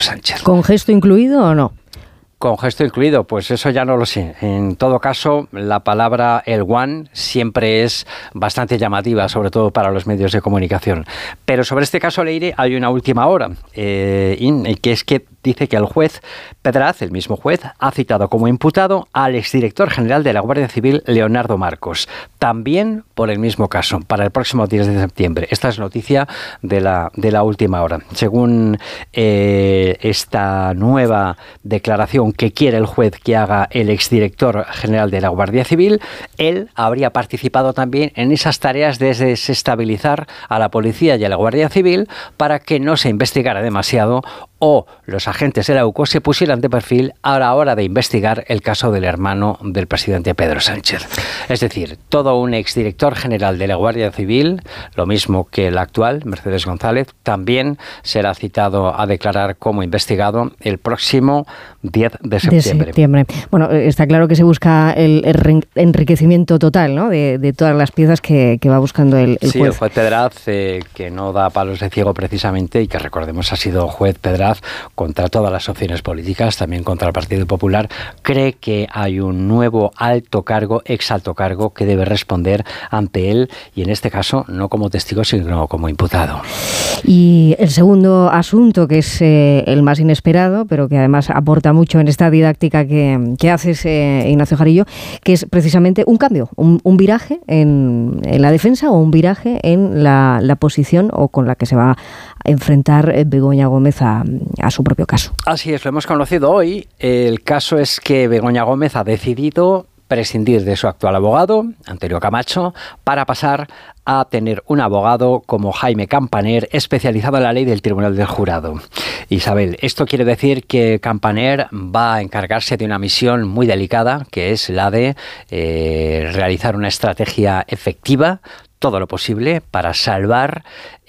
Sánchez. ¿Con gesto incluido o no? Con gesto incluido, pues eso ya no lo sé. En todo caso, la palabra el one siempre es bastante llamativa, sobre todo para los medios de comunicación. Pero sobre este caso, Leire, hay una última hora, que es que dice que el juez Pedraz, el mismo juez, ha citado como imputado al exdirector general de la Guardia Civil, Leonardo Marcos, también por el mismo caso, para el próximo 10 de septiembre. Esta es noticia de la última hora. Según esta nueva declaración que quiere el juez que haga el exdirector general de la Guardia Civil, él habría participado también en esas tareas de desestabilizar a la policía y a la Guardia Civil para que no se investigara demasiado o los agentes de la UCO se pusieran de perfil a la hora de investigar el caso del hermano del presidente Pedro Sánchez. Es decir, todo un exdirector general de la Guardia Civil, lo mismo que el actual, Mercedes González, también será citado a declarar como investigado el próximo 10 de septiembre. Bueno, está claro que se busca el enriquecimiento total, ¿no?, de todas las piezas que va buscando el juez. Sí, el juez Pedraz, que no da palos de ciego precisamente y que, recordemos, ha sido juez Pedraz contra todas las opciones políticas, también contra el Partido Popular, cree que hay un nuevo alto cargo, exalto cargo, que debe responder ante él y en este caso no como testigo sino como imputado. Y el segundo asunto, que es el más inesperado, pero que además aporta mucho en esta didáctica que haces, Ignacio Jarillo, que es precisamente un cambio, un viraje en la defensa o un viraje en la posición o con la que se va a enfrentar Begoña Gómez a su propio caso. Así es, lo hemos conocido hoy. El caso es que Begoña Gómez ha decidido prescindir de su actual abogado, Antonio Camacho, para pasar a tener un abogado como Jaime Campaner, especializado en la ley del Tribunal del Jurado. Isabel, esto quiere decir que Campaner va a encargarse de una misión muy delicada, que es la de realizar una estrategia efectiva, todo lo posible, para salvar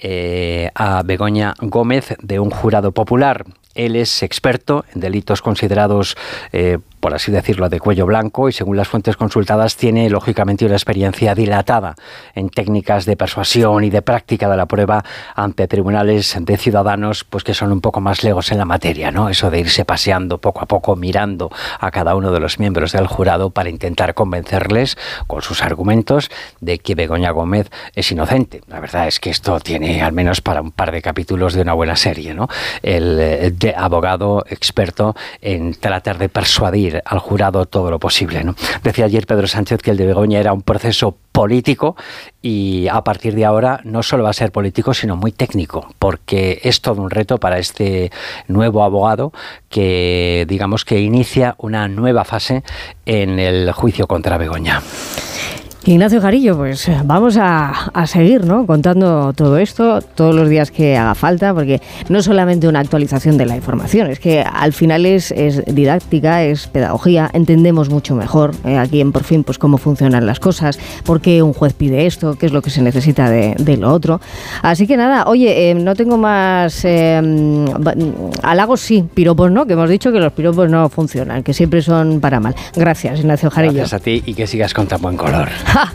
a Begoña Gómez de un jurado popular. Él es experto en delitos considerados, por así decirlo, de cuello blanco y, según las fuentes consultadas, tiene lógicamente una experiencia dilatada en técnicas de persuasión y de práctica de la prueba ante tribunales de ciudadanos pues que son un poco más legos en la materia, ¿no? Eso de irse paseando poco a poco, mirando a cada uno de los miembros del jurado para intentar convencerles con sus argumentos de que Begoña Gómez es inocente. La verdad es que esto tiene al menos para un par de capítulos de una buena serie, ¿no? El de abogado experto en tratar de persuadir al jurado todo lo posible, ¿no? Decía ayer Pedro Sánchez que el de Begoña era un proceso político y a partir de ahora no solo va a ser político sino muy técnico, porque es todo un reto para este nuevo abogado que, digamos, que inicia una nueva fase en el juicio contra Begoña. Ignacio Jarillo, pues vamos a seguir, ¿no?, contando todo esto todos los días que haga falta, porque no es solamente una actualización de la información, es que al final es didáctica, es pedagogía, entendemos mucho mejor aquí en Por Fin pues cómo funcionan las cosas, por qué un juez pide esto, qué es lo que se necesita de lo otro. Así que nada, oye, no tengo más halagos, sí, piropos no, que hemos dicho que los piropos no funcionan, que siempre son para mal. Gracias, Ignacio Jarillo. Gracias a ti y que sigas con tan buen color.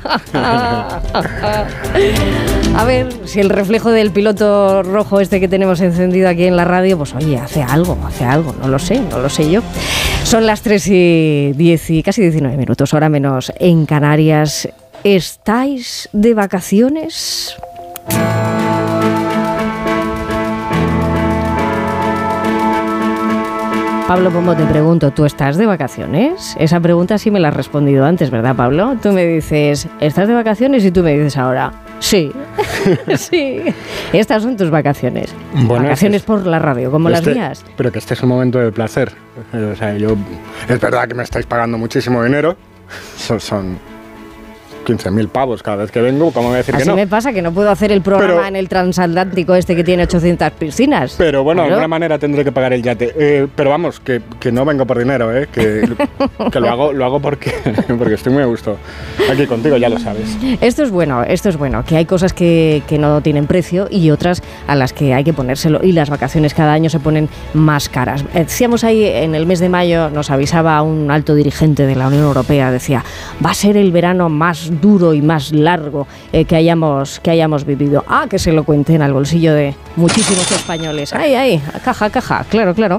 A ver, si el reflejo del piloto rojo este que tenemos encendido aquí en la radio, pues oye, hace algo, no lo sé yo. Son las 3:10 y casi 19 minutos, hora menos en Canarias. ¿Estáis de vacaciones? Pablo Pombo, te pregunto, ¿tú estás de vacaciones? Esa pregunta sí me la has respondido antes, ¿verdad, Pablo? Tú me dices, ¿estás de vacaciones? Y tú me dices ahora, sí, sí. Estas son tus vacaciones. Bueno, vacaciones por la radio, como las mías. Pero que este es un momento de placer. O sea, es verdad que me estáis pagando muchísimo dinero. Son 15.000 pavos cada vez que vengo, ¿cómo voy a decir así que no? Así me pasa, que no puedo hacer el programa en el transatlántico este que tiene 800 piscinas. Pero bueno, de alguna manera tendré que pagar el yate. Pero vamos, que no vengo por dinero, que lo hago porque estoy muy a gusto aquí contigo, ya lo sabes. Esto es bueno, que hay cosas que no tienen precio y otras a las que hay que ponérselo, y las vacaciones cada año se ponen más caras. Decíamos ahí en el mes de mayo, nos avisaba un alto dirigente de la Unión Europea, decía, va a ser el verano más más duro y más largo que hayamos vivido. Que se lo cuenten al bolsillo de muchísimos españoles. ¡Ay, caja! Claro.